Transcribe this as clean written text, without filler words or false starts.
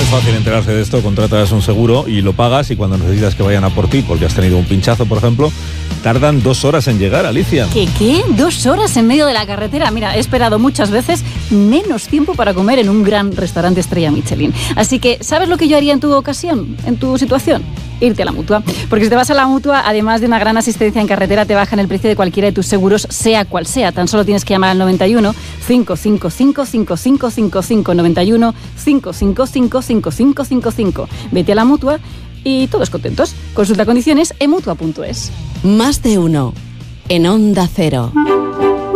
es fácil enterarse de esto. Contratas un seguro y lo pagas, y cuando necesitas que vayan a por ti porque has tenido un pinchazo, por ejemplo, tardan 2 horas en llegar, Alicia. ¿Qué? 2 horas en medio de la carretera. Mira, he esperado muchas veces menos tiempo para comer en un gran restaurante estrella Michelin. Así que, ¿sabes lo que yo haría en tu ocasión, en tu situación? Irte a la Mutua. Porque si te vas a la Mutua, además de una gran asistencia en carretera, te bajan el precio de cualquiera de tus seguros, sea cual sea. Tan solo tienes que llamar al 91 555 5555 91 555 5555. Vete a la Mutua y todos contentos. Consulta condiciones en mutua.es. Más de uno en Onda Cero.